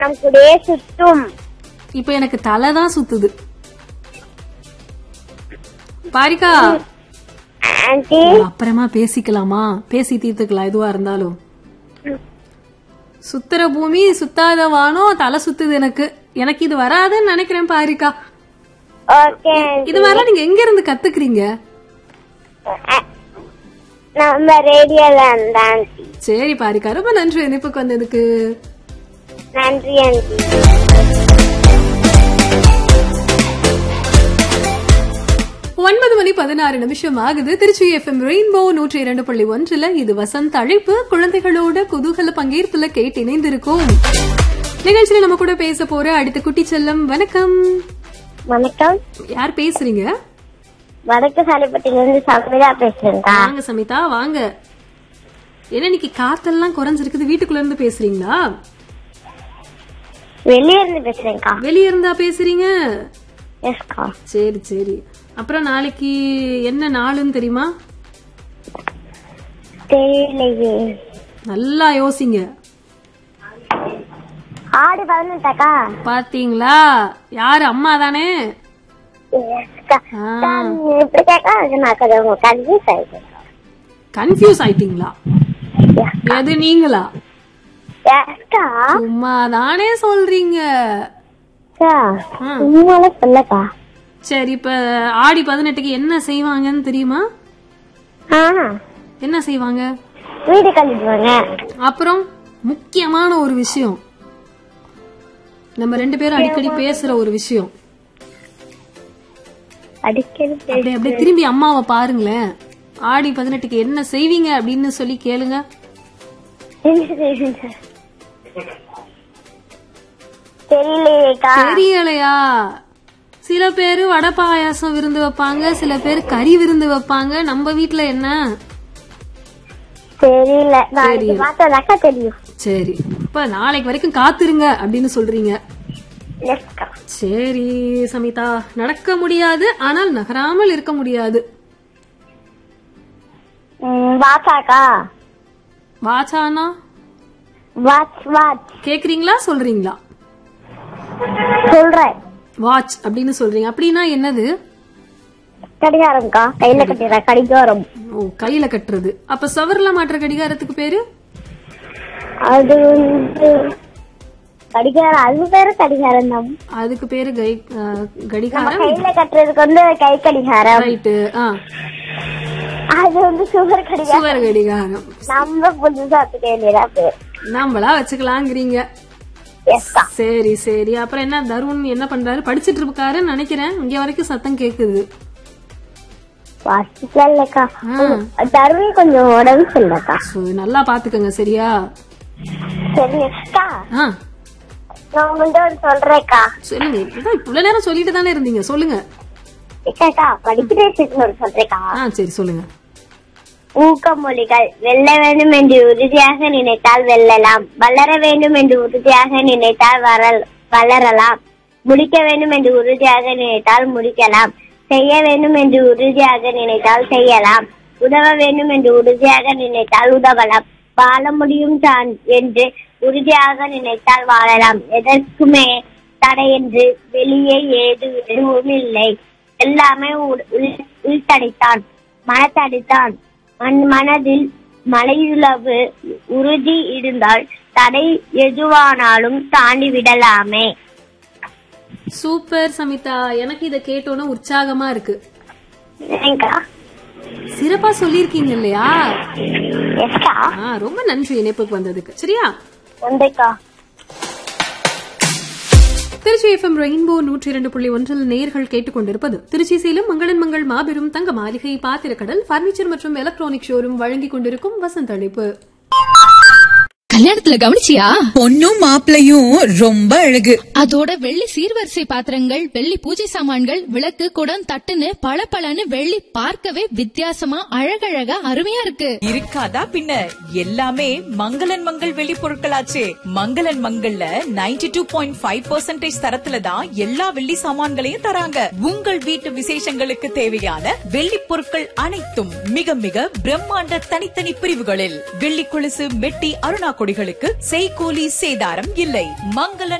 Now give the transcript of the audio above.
நம் கூடயே சுத்தும். இப்ப எனக்கு தலைதான் சுத்துது. பாரிகா ஆண்டி அப்புறமா பேசிக்கலாமா? பேசி தீர்த்துக்கலாம் எதுவா இருந்தாலும். சுத்துற பூமி சுத்தாத வானம் தலை சுத்துது எனக்கு. எனக்கு இது வராதுன்னு நினைக்கிறேன் பாரிகா. ஓகே. இது மாதிரிலாம் நீங்க எங்க இருந்து கத்துக்கிறீங்க? நம்ம ரேடியோல இருந்தா ஆண்டி. சரி பாரிகா, ரொம்ப நன்றி இணைப்புக்கு வந்ததுக்கு. நன்றி ஆண்டி. 9:16 ஆகுது. திருச்சி FM ரெயின்போ 102.1 இது வசந்த் அழைப்பு. குழந்தைகளோட குதூகல பங்கேற்புல கேட்டு இணைந்திருக்கும் நிகழ்ச்சியில நம்ம கூட பேச போற அடுத்த குட்டி செல்லம். வணக்கம். வணக்கம். யார் பேசுறீங்க? வடக்கு சாலைப்பட்டில இருந்து சமிதா பேசுறேன். வாங்க சமிதா வாங்க. என்ன இன்னைக்கு காத்தெல்லாம் குறைஞ்சிருக்குது, வீட்டுக்குள்ள இருந்து பேசுறீங்களா? வெளியே இருந்து பேசுறேன்க்கா. வெளியே இருந்தா பேசுறீங்க? எஸ்கா. சரி சரி. அப்புறம் நாளைக்கு என்ன நாளுன்னு தெரியுமா? தெரியலையே. நல்லா யோசிங்க. ஆடு 18 பாத்தீங்களா? யாரு? அம்மா தானே? கன்ஃபியூஸ் ஆயிட்டீங்களா? எது நீங்களா? சும்மா தானே சொல்றீங்க. சொல்லக்கா. சரி, இப்ப ஆடி 18க்கு என்ன செய்வாங்கன்னு தெரியுமா? என்ன செய்வாங்க? வீடு கழிடுவாங்க. அப்புறம் முக்கியமான ஒரு விஷயம், நம்ம 2 பேரும் அடிக்கடி பேசுற ஒரு விஷயம். அப்படியே திரும்பி அம்மாவை பாருங்களேன். ஆடி 18க்கு என்ன செய்வீங்க அப்படின்னு சொல்லி கேளுங்க. தெரியலையா? சில பேரு வடை பாயாசம் விருந்து வைப்பாங்க, சில பேர் கறி விருந்து வைப்பாங்க. நம்ம வீட்டுல என்ன தெரியல. தெரியும். சரி, இப்ப நாளைக்கு வரைக்கும் காத்துருங்க அப்படின்னு சொல்றீங்க. சரி சமிதா, நடக்க முடியாது ஆனால் நகராமல் இருக்க முடியாது. வாச்சானா கேக்குறீங்களா சொல்றீங்களா? சொல்றேன். வாட்ச் அப்படின்னு சொல்றீங்க. அப்படின்னா என்னது? கடிகாரம்க்கா. கையில கட்டுற கடிகாரம். ஓ, கையில கட்டுறது. அப்ப சவர்ல மாட்டுற கடிகாரத்துக்கு பேரு? அது கடிகாரம். அது பேரு கடிகாரம் தான். அதுக்கு பேரு கடிகாரம். கையில கட்டுறதுக்கு கை கடிகாரம். ரைட்டு. அது சுவர் கடிகாரம். சுவர் கடிகாரம். நம்ம புதுசா பேர் நம்மளா வச்சுக்கலாங்கிறீங்க. சரி சரி. அப்புறம் என்ன தருண் என்ன பண்றாரு? படிச்சிட்டு இருக்காருன்னு நினைக்கிறேன். இங்க வரைக்கும் சத்தம் கேக்குது. தருண் கொஞ்சம் உடம்பு சொல்லக்கா. நல்லா பாத்துக்கங்க சரியா? சரிக்கா. சொல்றேக்கா. சொல்லுங்க. இவ்வளவு நேரம் சொல்லிட்டு தானே இருந்தீங்க, சொல்லுங்க. சொல்றேக்கா. சரி சொல்லுங்க. ஊக்கமொழிகள். வெல்ல வேண்டும் என்று உறுதியாக நினைத்தால் வெல்லலாம். வளர வேண்டும் என்று உறுதியாக நினைத்தால் வளரலாம். முடிக்க வேண்டும் என்று உறுதியாக நினைத்தால் முடிக்கலாம். செய்ய வேண்டும் என்று உறுதியாக நினைத்தால் செய்யலாம். உதவ வேண்டும் என்று உறுதியாக நினைத்தால் உதவலாம். வாழ முடியும் என்று உறுதியாக நினைத்தால் வாழலாம். எதற்குமே தடை என்று வெளியே எதுவும் இல்லை. எல்லாமே உள்தடைத்தான், மனத்தடைத்தான். மனதில் மலையுளவு உறுதி இருந்தால் தடை எதுவானாலும் தாண்டி விடலாமே. சூப்பர் சமிதா. எனக்கு இத கேட்டோன்னு உற்சாகமா இருக்கு. சிறப்பா சொல்லிருக்கீங்க இல்லையா? ரொம்ப நன்றி இணைப்புக்கு வந்ததுக்கு. சரியா? திருச்சி FM ரெயின்போ 102.1 நேயர்கள் கேட்டுக்கொண்டிருப்பது திருச்சி சேலம் மங்களன் மங்கள் மாபெரும் தங்க மாளிகை பாத்திரக்கடல் பர்னிச்சர் மற்றும் எலக்ட்ரானிக் ஷோரூம் வழங்கிக் கொண்டிருக்கும் வசந்த் அழைப்பு. கல்யாணத்துல கவனிச்சியா? பொண்ணும் மாப்பிளையும் ரொம்ப அழகு. அதோட வெள்ளி சீர்வரிசை பாத்திரங்கள், வெள்ளி பூஜை சாமான்கள், விளக்கு, குடம், தட்டுன்னு பளபளன்னு வெள்ளி பார்க்கவே வித்தியாசமா அழகழகா அருமையா இருக்கு. இருக்காதா பின்ன? எல்லாமே மங்களன் மங்கள் வெள்ளி பொருட்களாச்சே. மங்களன் மங்கள்ல 92.5% தரத்துல தான் எல்லா வெள்ளி சாமான்களையும் தராங்க. உங்கள் வீட்டு விசேஷங்களுக்கு தேவையான வெள்ளி பொருட்கள் அனைத்தும் மிக மிக பிரம்மாண்ட தனித்தனி பிரிவுகளில். வெள்ளி கொலுசு, மெட்டி, அருணா கொடிகளுக்கு செய்கூலி சேதாரம் இல்லை. மங்களன்